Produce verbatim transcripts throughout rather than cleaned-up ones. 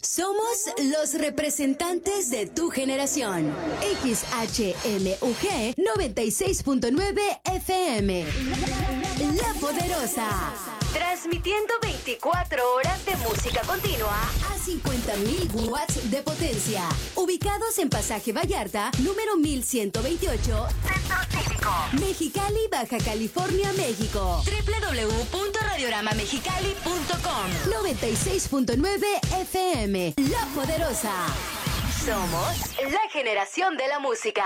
Somos los representantes de tu generación. X H M U G noventa y seis punto nueve F M. La Poderosa. Transmitiendo veinticuatro horas de música continua a cincuenta mil watts de potencia. Ubicados en Pasaje Vallarta, número mil ciento veintiocho, Centro Cívico, Mexicali, Baja California, México. doble u doble u doble u punto radiorama mexicali punto com. noventa y seis punto nueve F M. La Poderosa. Somos la generación de la música.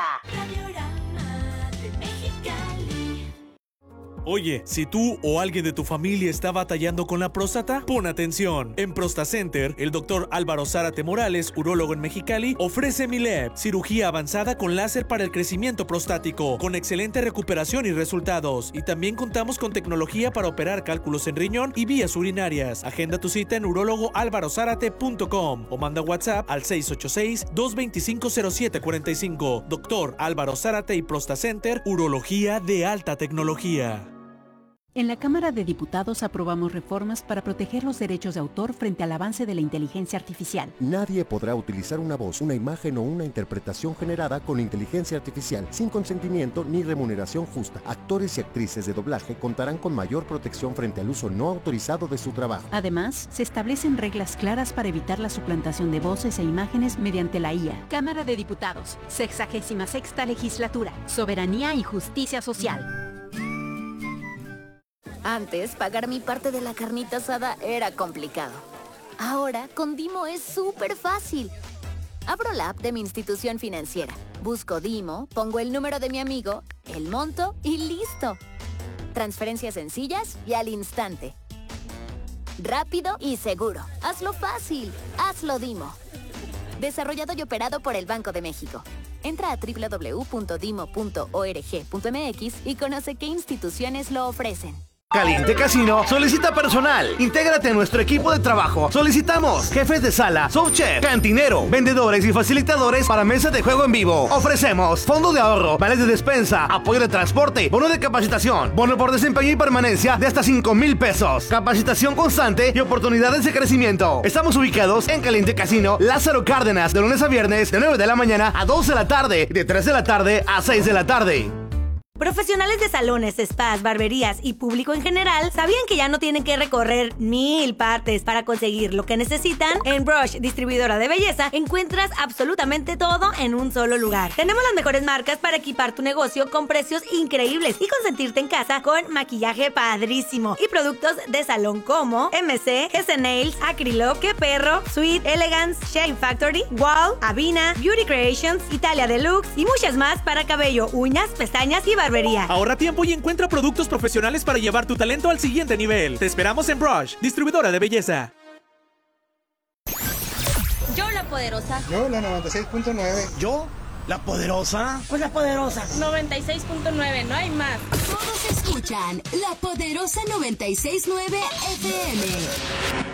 Oye, si tú o alguien de tu familia está batallando con la próstata, pon atención. En ProstaCenter, el doctor Álvaro Zárate Morales, urólogo en Mexicali, ofrece Mileb, cirugía avanzada con láser para el crecimiento prostático, con excelente recuperación y resultados. Y también contamos con tecnología para operar cálculos en riñón y vías urinarias. Agenda tu cita en urólogo álvaro zárate punto com o manda WhatsApp al seis ocho seis, dos dos cinco, cero siete cuatro cinco. Doctor Álvaro Zárate y ProstaCenter, urología de alta tecnología. En la Cámara de Diputados aprobamos reformas para proteger los derechos de autor frente al avance de la inteligencia artificial. Nadie podrá utilizar una voz, una imagen o una interpretación generada con inteligencia artificial sin consentimiento ni remuneración justa. Actores y actrices de doblaje contarán con mayor protección frente al uso no autorizado de su trabajo. Además, se establecen reglas claras para evitar la suplantación de voces e imágenes mediante la I A. Cámara de Diputados, sexagésima sexta legislatura, soberanía y justicia social. Antes, pagar mi parte de la carnita asada era complicado. Ahora, con Dimo es súper fácil. Abro la app de mi institución financiera, busco Dimo, pongo el número de mi amigo, el monto y listo. Transferencias sencillas y al instante. Rápido y seguro. Hazlo fácil. Hazlo Dimo. Desarrollado y operado por el Banco de México. Entra a doble u doble u doble u punto dimo punto org punto m x y conoce qué instituciones lo ofrecen. Caliente Casino solicita personal. Intégrate a nuestro equipo de trabajo. Solicitamos jefes de sala, subchef, cantinero, vendedores y facilitadores para mesas de juego en vivo. Ofrecemos fondo de ahorro, vales de despensa, apoyo de transporte, bono de capacitación, bono por desempeño y permanencia de hasta cinco mil pesos, capacitación constante y oportunidades de crecimiento. Estamos ubicados en Caliente Casino, Lázaro Cárdenas, de lunes a viernes, de nueve de la mañana a dos de la tarde, de tres de la tarde a seis de la tarde. Profesionales de salones, spas, barberías y público en general sabían que ya no tienen que recorrer mil partes para conseguir lo que necesitan. En Brush, distribuidora de belleza, encuentras absolutamente todo en un solo lugar. Tenemos las mejores marcas para equipar tu negocio con precios increíbles y consentirte en casa con maquillaje padrísimo y productos de salón como M C, G C Nails, Acrylo, Que Perro, Sweet, Elegance, Shane Factory, Wall, Avina, Beauty Creations, Italia Deluxe y muchas más para cabello, uñas, pestañas y barbería. Ahorra tiempo y encuentra productos profesionales para llevar tu talento al siguiente nivel. Te esperamos en Brush, distribuidora de belleza. Yo la poderosa. Yo la noventa y seis punto nueve. Yo la poderosa. Pues la poderosa. noventa y seis punto nueve, no hay más. Todos escuchan La Poderosa noventa y seis punto nueve F M.